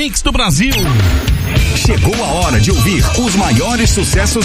mix do Brasil. Chegou a hora de ouvir os maiores sucessos